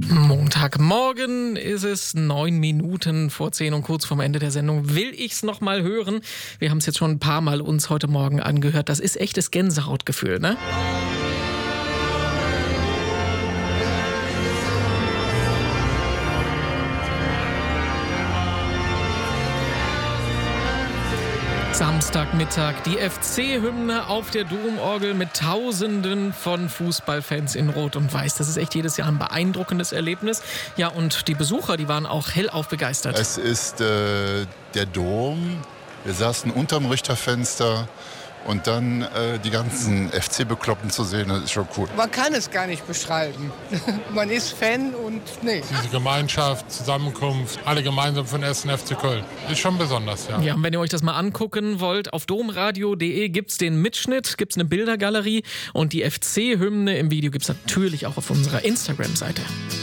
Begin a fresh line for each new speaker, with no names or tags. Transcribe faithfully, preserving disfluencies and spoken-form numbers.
Montagmorgen ist es, neun Minuten vor zehn und kurz vorm Ende der Sendung. Will ich's noch mal hören? Wir haben es jetzt schon ein paar Mal uns heute Morgen angehört. Das ist echtes Gänsehautgefühl, ne? Samstagmittag, die F C-Hymne auf der Domorgel mit Tausenden von Fußballfans in Rot und Weiß. Das ist echt jedes Jahr ein beeindruckendes Erlebnis. Ja, und die Besucher, die waren auch hellauf begeistert.
Es ist äh, der Dom. Wir saßen unterm Richterfenster. Und dann äh, die ganzen F C-Bekloppten zu sehen, das ist schon cool.
Man kann es gar nicht beschreiben. Man ist Fan und nee.
Diese Gemeinschaft, Zusammenkunft, alle gemeinsam für den ersten F C Köln. Ist schon besonders, ja.
Ja, und wenn ihr euch das mal angucken wollt, auf domradio punkt de gibt's den Mitschnitt, gibt's eine Bildergalerie und die F C-Hymne im Video gibt's natürlich auch auf unserer Instagram-Seite.